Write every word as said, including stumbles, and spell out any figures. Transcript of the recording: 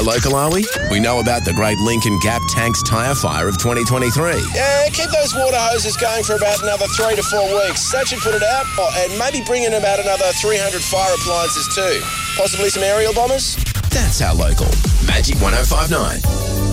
local, are we? We know about the great Lincoln Gap Tanks tyre fire of twenty twenty-three. Yeah, keep those water hoses going for about another three to four weeks. That should put it out, oh, and maybe bring in about another three hundred fire appliances too. Possibly some aerial bombers? That's our local. Magic one oh five nine.